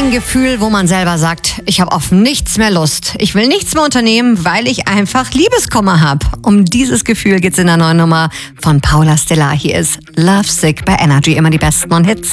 ein Gefühl, wo man selber sagt, ich habe auf nichts mehr Lust. Ich will nichts mehr unternehmen, weil ich einfach Liebeskummer habe. Um dieses Gefühl geht's in der neuen Nummer von Paula Stella. Hier ist Lovesick bei Energy, immer die besten Hits.